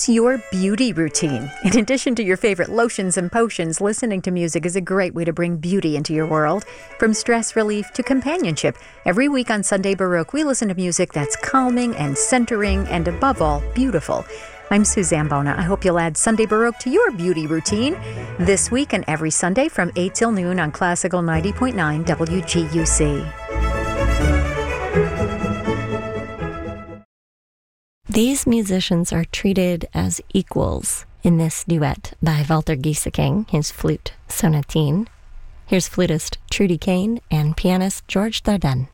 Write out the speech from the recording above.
Your beauty routine. In addition to your favorite lotions and potions, listening to music is a great way to bring beauty into your world. From stress relief to companionship, every week on Sunday Baroque, we listen to music that's calming and centering and, above all, beautiful. I'm Suzanne Bona. I hope you'll add Sunday Baroque to your beauty routine this week and every Sunday from 8 till noon on Classical 90.9 WGUC. These musicians are treated as equals in this duet by Walter Gieseking, his flute sonatine. Here's flutist Trudy Kane and pianist George Dardenne.